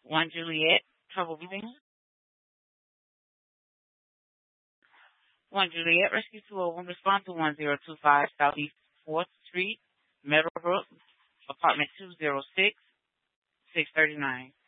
1 Juliet, trouble breathing. 1 Juliet, Rescue 201, respond to 1025 Southeast 4th Street, Meadowbrook, apartment 206, 639.